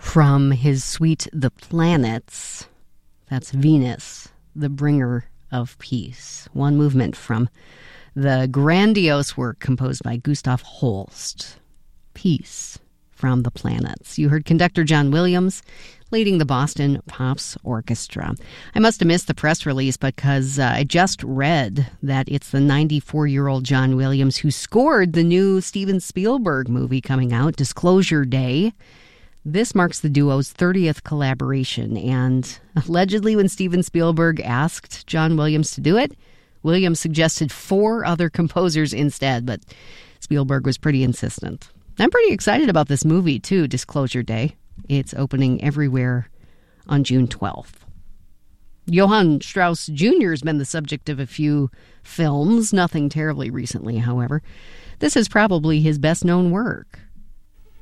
From his suite, The Planets, that's Venus, the bringer of peace. One movement from the grandiose work composed by Gustav Holst, Peace from the Planets. You heard conductor John Williams leading the Boston Pops Orchestra. I must have missed the press release because I just read that it's the 94-year-old John Williams who scored the new Steven Spielberg movie coming out, Disclosure Day. This marks the duo's 30th collaboration, and allegedly when Steven Spielberg asked John Williams to do it, Williams suggested 4 other composers instead, but Spielberg was pretty insistent. I'm pretty excited about this movie, too, Disclosure Day. It's opening everywhere on June 12th. Johann Strauss Jr. has been the subject of a few films, nothing terribly recently, however. This is probably his best-known work.